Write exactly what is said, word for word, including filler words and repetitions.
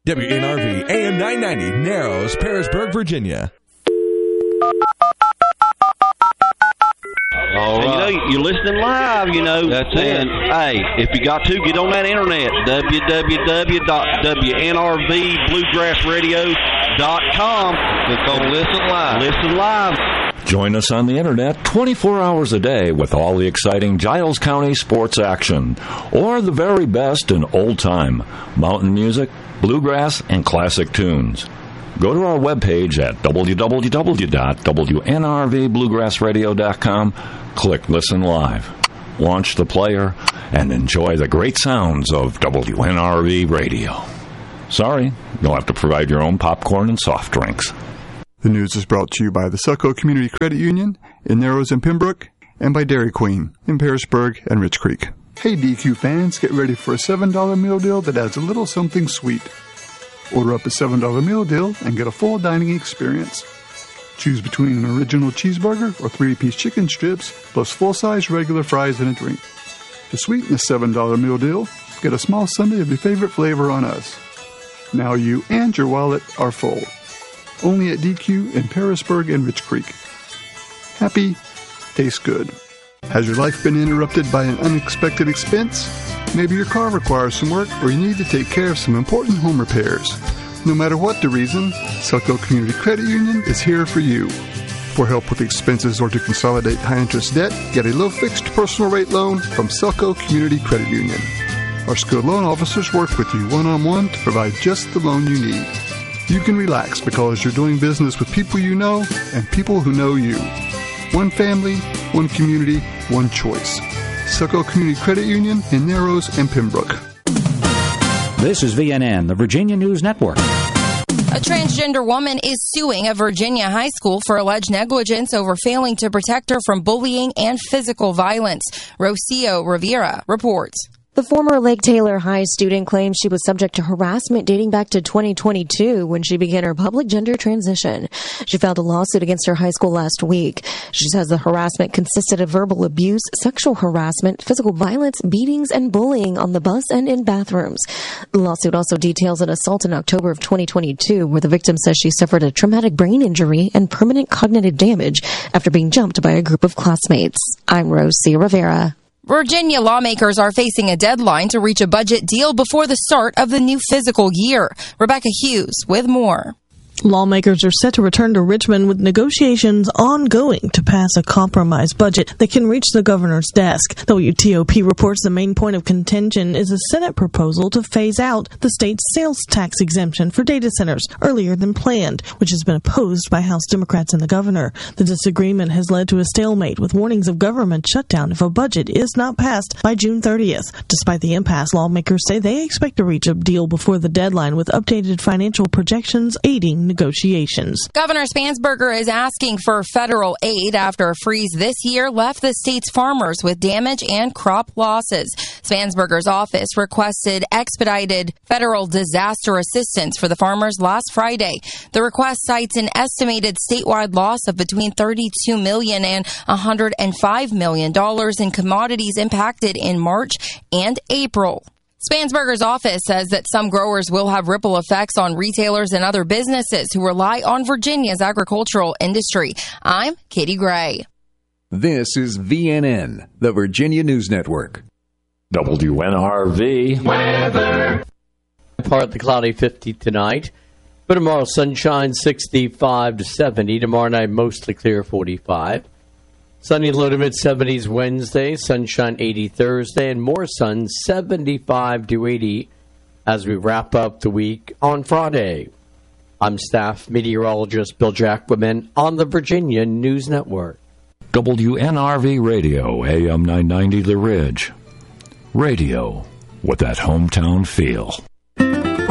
W N R V A M nine ninety, Narrows, Parisburg, Virginia. All right. You know, you're listening live, you know. That's it. And, hey, if you got to, get on that internet, w w w dot w n r v bluegrass radio dot com. Click on Listen Live. Listen live. Join us on the internet twenty-four hours a day with all the exciting Giles County sports action, or the very best in old-time mountain music, bluegrass, and classic tunes. Go to our webpage at w w w dot w n r v bluegrass radio dot com, click Listen Live, launch the player, and enjoy the great sounds of W N R V Radio. Sorry, you'll have to provide your own popcorn and soft drinks. The news is brought to you by the Succo Community Credit Union in Narrows and Pembroke, and by Dairy Queen in Parisburg and Rich Creek. Hey D Q fans, get ready for a seven dollar meal deal that adds a little something sweet. Order up a seven dollar meal deal and get a full dining experience. Choose between an original cheeseburger or three-piece chicken strips, plus full-size regular fries and a drink. To sweeten the seven dollar meal deal, get a small sundae of your favorite flavor on us. Now you and your wallet are full. Only at D Q in Parisburg and Rich Creek. Happy, tastes good. Has your life been interrupted by an unexpected expense? Maybe your car requires some work, or you need to take care of some important home repairs. No matter what the reason, Succo Community Credit Union is here for you. For help with expenses or to consolidate high-interest debt, get a low-fixed personal rate loan from Succo Community Credit Union. Our skilled loan officers work with you one-on-one to provide just the loan you need. You can relax because you're doing business with people you know and people who know you. One family, one community, one choice. Succo Community Credit Union in Narrows and Pembroke. This is V N N, the Virginia News Network. A transgender woman is suing a Virginia high school for alleged negligence over failing to protect her from bullying and physical violence. Rocio Rivera reports. The former Lake Taylor High student claims she was subject to harassment dating back to twenty twenty-two when she began her public gender transition. She filed a lawsuit against her high school last week. She says the harassment consisted of verbal abuse, sexual harassment, physical violence, beatings, and bullying on the bus and in bathrooms. The lawsuit also details an assault in October of twenty twenty-two where the victim says she suffered a traumatic brain injury and permanent cognitive damage after being jumped by a group of classmates. I'm Rosie Rivera. Virginia lawmakers are facing a deadline to reach a budget deal before the start of the new fiscal year. Rebecca Hughes with more. Lawmakers are set to return to Richmond with negotiations ongoing to pass a compromise budget that can reach the governor's desk. W T O P reports the main point of contention is a Senate proposal to phase out the state's sales tax exemption for data centers earlier than planned, which has been opposed by House Democrats and the governor. The disagreement has led to a stalemate with warnings of government shutdown if a budget is not passed by June thirtieth. Despite the impasse, lawmakers say they expect to reach a deal before the deadline with updated financial projections aiding negotiations. Governor Spansberger is asking for federal aid after a freeze this year left the state's farmers with damage and crop losses. Spansberger's office requested expedited federal disaster assistance for the farmers last Friday. The request cites an estimated statewide loss of between thirty-two million dollars and one hundred five million dollars in commodities impacted in March and April. Spansberger's office says that some growers will have ripple effects on retailers and other businesses who rely on Virginia's agricultural industry. I'm Katie Gray. This is V N N, the Virginia News Network. W N R V weather. Partly cloudy, fifty tonight. But tomorrow, sunshine, sixty-five to seventy. Tomorrow night, mostly clear, forty-five. Sunny low to mid-seventies Wednesday, sunshine eighty Thursday, and more sun, seventy-five to eighty as we wrap up the week on Friday. I'm staff meteorologist Bill Jacquemin on the Virginia News Network. W N R V Radio, A M nine ninety The Ridge. Radio with that hometown feel.